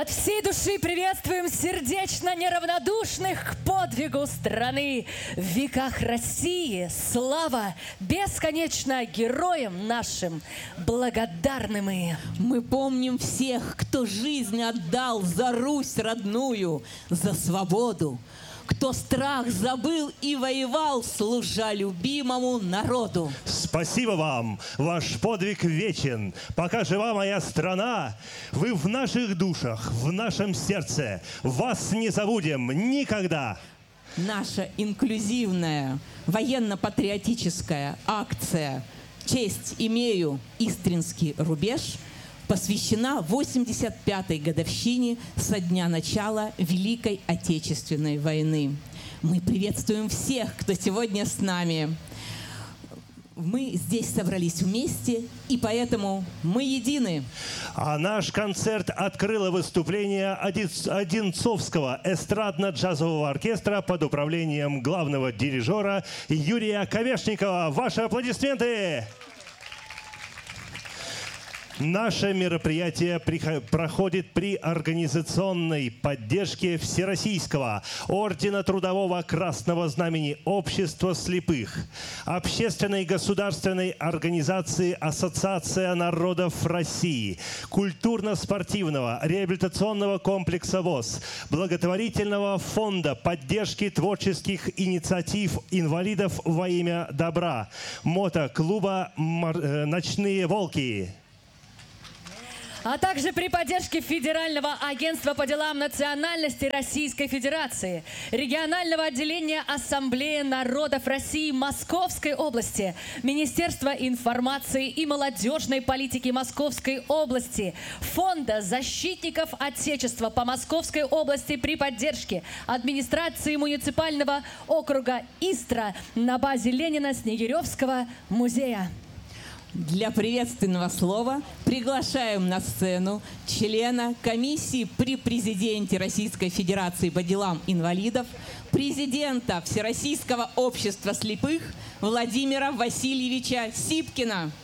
От всей души приветствуем сердечно неравнодушных к подвигу страны. В веках России слава бесконечно героям нашим благодарны мы. Мы помним всех, кто жизнь отдал за Русь родную, за свободу, кто страх забыл и воевал, служа любимому народу. Спасибо вам, ваш подвиг вечен. Пока жива моя страна, вы в наших душах, в нашем сердце. Вас не забудем никогда. Наша инклюзивная военно-патриотическая акция «Честь имею, Истринский рубеж» посвящена 85-й годовщине со дня начала Великой Отечественной войны. Мы приветствуем всех, кто сегодня с нами. Мы здесь собрались вместе, и поэтому мы едины. А наш концерт открыло выступление Одинцовского эстрадно-джазового оркестра под управлением главного дирижера Юрия Ковешникова. Ваши аплодисменты! Наше мероприятие проходит при организационной поддержке Всероссийского Ордена Трудового Красного Знамени Общества слепых, общественной государственной организации Ассоциация народов России, культурно-спортивного реабилитационного комплекса ВОС, благотворительного фонда поддержки творческих инициатив инвалидов во имя добра, мотоклуба «Ночные волки». А также при поддержке Федерального агентства по делам национальности Российской Федерации, регионального отделения Ассамблеи народов России Московской области, Министерства информации и молодежной политики Московской области, Фонда защитников Отечества по Московской области при поддержке администрации муниципального округа Истра на базе Ленина-Снегиревского музея. Для приветственного слова приглашаем на сцену члена комиссии при президенте Российской Федерации по делам инвалидов, президента Всероссийского общества слепых Владимира Васильевича Сипкина.